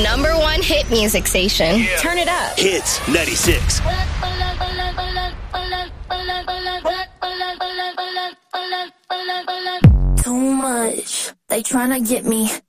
number one hit music station. Yeah. Turn it up. Hits 96. Too much. They tryna get me.